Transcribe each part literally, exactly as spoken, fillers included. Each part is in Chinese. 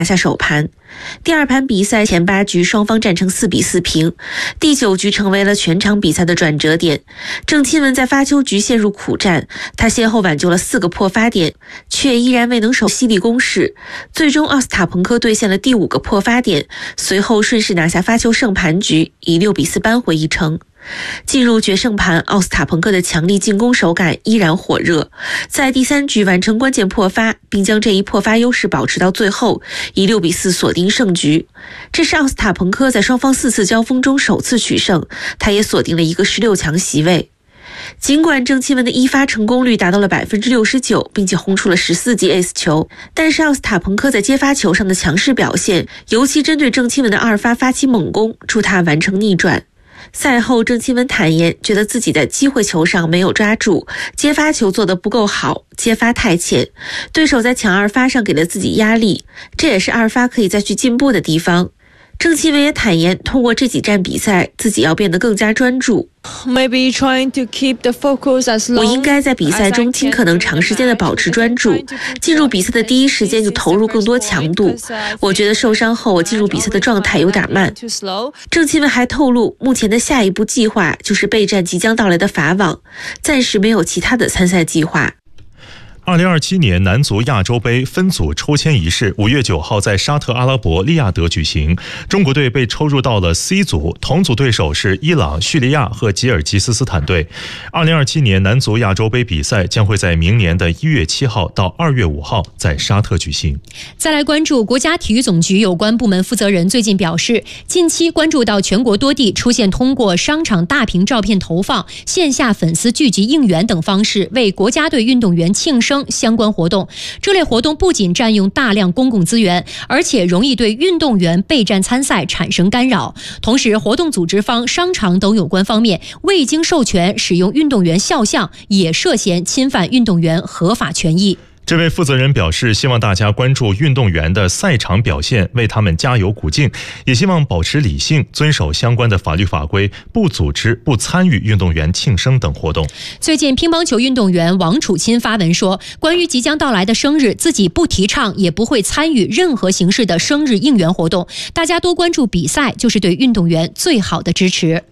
拿下首盘。第二盘比赛前八局双方战成四比四平，第九局成为了全场比赛的转折点。郑钦文在发球局陷入苦战，他先后挽救了四个破发点，却依然未能守犀利攻势。最终奥斯塔朋科兑现了第五个破发点，随后顺势拿下发球胜盘局，以六比四扳回一城。进入决胜盘，奥斯塔朋科的强力进攻手感依然火热，在第三局完成关键破发，并将这一破发优势保持到最后，以六比四锁定胜局。这是奥斯塔朋科在双方四次交锋中首次取胜，他也锁定了一个十六强席位。尽管郑钦文的一发成功率达到了 百分之六十九， 并且轰出了十四记 ace 球，但是奥斯塔朋科在接发球上的强势表现，尤其针对郑钦文的二发发起猛攻，助他完成逆转。赛后，郑钦文坦言，觉得自己在机会球上没有抓住，接发球做得不够好，接发太浅，对手在抢二发上给了自己压力，这也是二发可以再去进步的地方。郑钦文也坦言，通过这几站比赛，自己要变得更加专注。 Maybe trying to keep the focus as long 我应该在比赛中尽可能长时间的保持专注，进入比赛的第一时间就投入更多强度。我觉得受伤后，我进入比赛的状态有点慢。郑钦文还透露，目前的下一步计划就是备战即将到来的法网，暂时没有其他的参赛计划。 二零二七年男足亚洲杯分组抽签仪式五月九号在沙特阿拉伯利雅得举行，中国队被抽入到了 C 组，同组对手是伊朗、叙利亚和吉尔吉斯斯坦队。二零二七年男足亚洲杯比赛将会在明年的一月七号到二月五号在沙特举行。 再来关注国家体育总局有关部门负责人最近表示，近期关注到全国多地出现通过商场大屏照片投放、线下粉丝聚集应援等方式为国家队运动员庆生相关活动，这类活动不仅占用大量公共资源，而且容易对运动员备战参赛产生干扰。同时，活动组织方、商场等有关方面未经授权使用运动员肖像，也涉嫌侵犯运动员合法权益。 这位负责人表示，希望大家关注运动员的赛场表现，为他们加油鼓劲，也希望保持理性，遵守相关的法律法规，不组织、不参与运动员庆生等活动。 最近，乒乓球运动员王楚钦发文说，关于即将到来的生日，自己不提倡，也不会参与任何形式的生日应援活动。大家多关注比赛，就是对运动员最好的支持。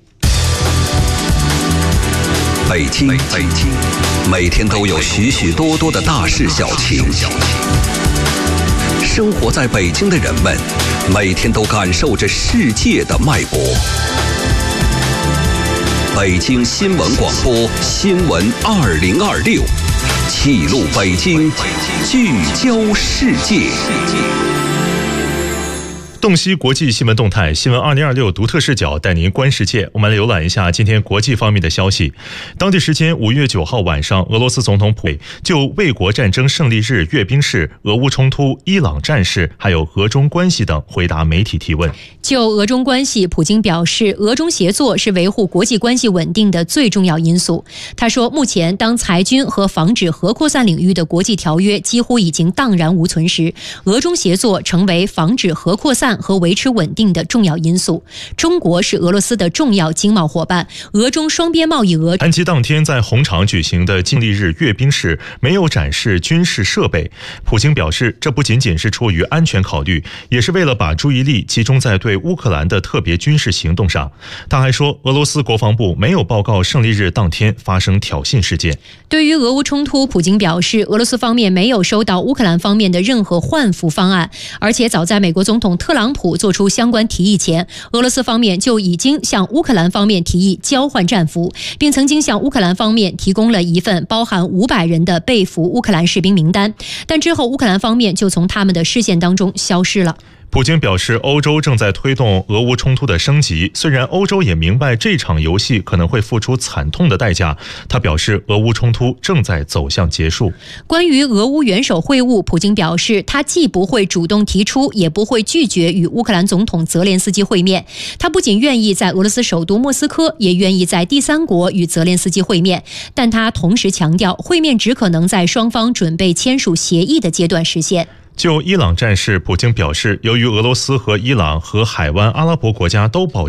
北京，北京，每天都有许许多多的大事小情。生活在北京的人们，每天都感受着世界的脉搏。北京新闻广播，新闻二零二六，记录北京，聚焦世界。 洞悉国际新闻动态，新闻二零二六独特视角带您观世界。我们来浏览一下今天国际方面的消息。当地时间五月九号晚上，俄罗斯总统普京就卫国战争胜利日阅兵式、俄乌冲突、伊朗战事还有俄中关系等回答媒体提问。 就俄中关系，普京表示，俄中协作是维护国际关系稳定的最重要因素。他说，目前当裁军和防止核扩散领域的国际条约几乎已经荡然无存时，俄中协作成为防止核扩散和维持稳定的重要因素。中国是俄罗斯的重要经贸伙伴，俄中双边贸易额。 谈及当天在红场举行的胜利日阅兵式没有展示军事设备，普京表示，这不仅仅是出于安全考虑，也是为了把注意力集中在对乌克兰的特别军事行动上。他还说，俄罗斯国防部没有报告胜利日当天发生挑衅事件。 对于俄乌冲突，普京表示，俄罗斯方面没有收到乌克兰方面的任何换俘方案，而且早在美国总统特朗普做出相关提议前，俄罗斯方面就已经向乌克兰方面提议交换战俘，并曾经向乌克兰方面提供了一份包含五百人的被俘乌克兰士兵名单，但之后乌克兰方面就从他们的视线当中消失了。 普京表示，欧洲正在推动俄乌冲突的升级，虽然欧洲也明白这场游戏可能会付出惨痛的代价。他表示，俄乌冲突正在走向结束。 关于俄乌元首会晤，普京表示，他既不会主动提出，也不会拒绝与乌克兰总统泽连斯基会面。他不仅愿意在俄罗斯首都莫斯科，也愿意在第三国与泽连斯基会面，但他同时强调，会面只可能在双方准备签署协议的阶段实现。 就伊朗战事，普京表示，由于俄罗斯和伊朗和海湾阿拉伯国家都保持